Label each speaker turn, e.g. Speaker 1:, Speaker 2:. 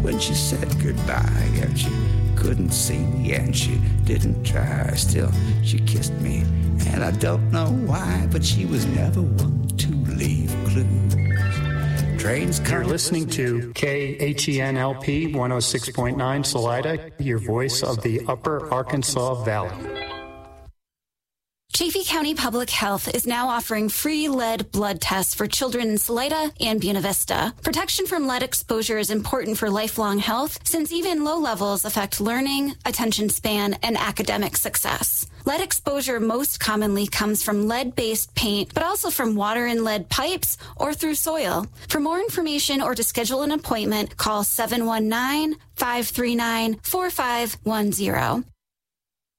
Speaker 1: when she said goodbye, and she couldn't see me, and she didn't try. Still, she kissed me, and I don't know why, but she was never one to leave clues. Trains come.
Speaker 2: You're listening to KHENLP 106.9 Salida, your voice of the Upper Arkansas Valley.
Speaker 3: Chaffee County Public Health is now offering free lead blood tests for children in Salida and Buena Vista. Protection from lead exposure is important for lifelong health, since even low levels affect learning, attention span, and academic success. Lead exposure most commonly comes from lead-based paint, but also from water and lead pipes or through soil. For more information or to schedule an appointment, call 719-539-4510.